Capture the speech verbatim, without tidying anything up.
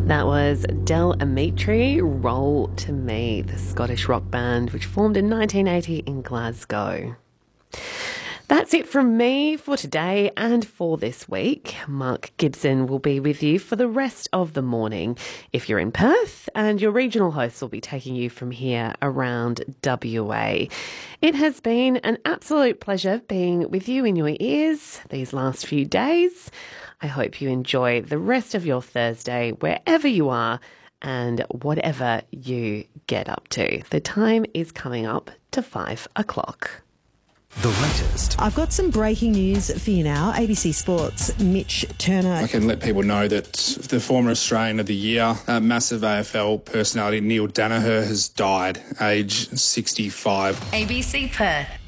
That was Del Amitri, Roll to Me, the Scottish rock band which formed in nineteen eighty in Glasgow. That's it from me for today and for this week. Mark Gibson will be with you for the rest of the morning if you're in Perth, and your regional host will be taking you from here around W A. It has been an absolute pleasure being with you in your ears these last few days. I hope you enjoy the rest of your Thursday wherever you are and whatever you get up to. The time is coming up to five o'clock. The latest. I've got some breaking news for you now. A B C Sports' Mitch Turner. I can let people know that the former Australian of the Year, uh, massive A F L personality Neil Danaher has died, age sixty-five. A B C Perth.